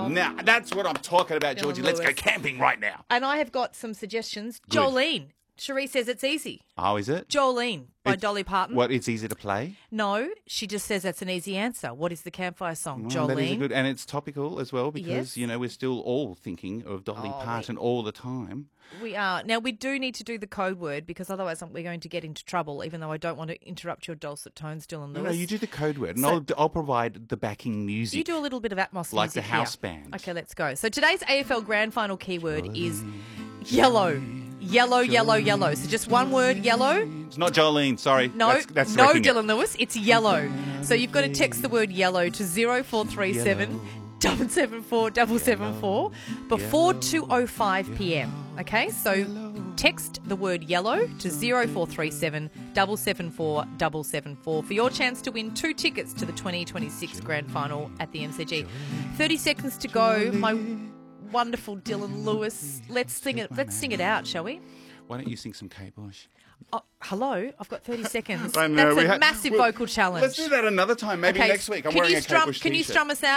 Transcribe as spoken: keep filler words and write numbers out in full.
of. Now, that's what I'm talking about, Dylan Georgie. Let's go Lewis. camping right now. And I have got some suggestions. Good. Jolene. Cherie says it's easy. Oh, is it? Jolene by It's- Dolly Parton. What, it's easy to play? No, she just says that's an easy answer. What is the campfire song, Oh, that is a Jolene? good, and it's topical as well because, Yes. you know, we're still all thinking of Dolly Oh, Parton all the time. We are. Now, we do need to do the code word because otherwise we're going to get into trouble, even though I don't want to interrupt your dulcet tones, Dylan No, Lewis. no, you do the code word, and So- I'll, I'll provide the backing music. You do a little bit of Atmos Like the music house here. band. Okay, let's go. So today's A F L Grand Final keyword is yellow. Yellow, yellow, yellow. So just one word, yellow. It's not Jolene, sorry. No, that's, that's no, wrecking it. Dylan Lewis. It's yellow. So you've got to text the word yellow to zero four three seven double seven four double seven four before two oh five p.m. Okay, so text the word yellow to zero four three seven double seven four double seven four for your chance to win two tickets to the twenty twenty-six Grand Final at the M C G. thirty seconds to go. My wonderful Dylan Lewis. Let's sing it. Let's sing it out, shall we? Why don't you sing some Kate Bush? Oh, hello, I've got thirty seconds. I know, That's we a ha- massive well, vocal challenge. Let's do that another time. Maybe Okay, next week. I'm can wearing you a strum, Kate Bush Can you t-shirt. strum us out?